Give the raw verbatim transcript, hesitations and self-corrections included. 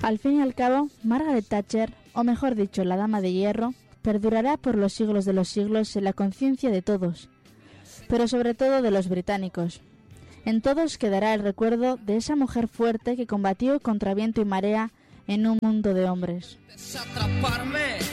Al fin y al cabo, Margaret Thatcher, o mejor dicho, la Dama de Hierro, perdurará por los siglos de los siglos en la conciencia de todos, pero sobre todo de los británicos. En todos quedará el recuerdo de esa mujer fuerte que combatió contra viento y marea en un mundo de hombres. Desatraparme.